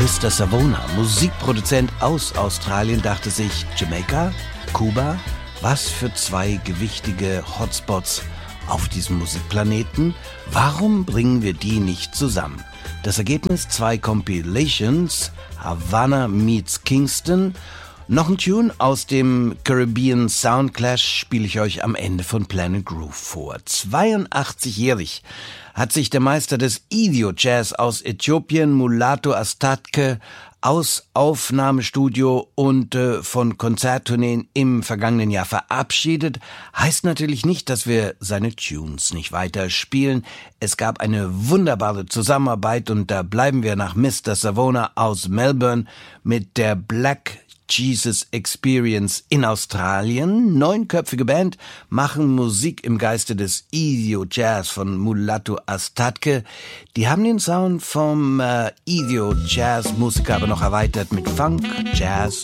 Mr. Savona, Musikproduzent aus Australien, dachte sich, Jamaika, Kuba, was für zwei gewichtige Hotspots auf diesem Musikplaneten. Warum bringen wir die nicht zusammen? Das Ergebnis: 2 Compilations, Havana meets Kingston. Noch ein Tune aus dem Caribbean Soundclash spiele ich euch am Ende von Planet Groove vor. 82-jährig hat sich der Meister des Idio-Jazz aus Äthiopien, Mulatu Astatke, aus Aufnahmestudio und von Konzerttourneen im vergangenen Jahr verabschiedet. Heißt natürlich nicht, dass wir seine Tunes nicht weiter spielen. Es gab eine wunderbare Zusammenarbeit und da bleiben wir nach Mr. Savona aus Melbourne mit der Black Jesus Experience in Australien. 9-köpfige Band machen Musik im Geiste des Idio Jazz von Mulatu Astatke. Die haben den Sound vom Idio Jazz Musiker aber noch erweitert mit Funk, Jazz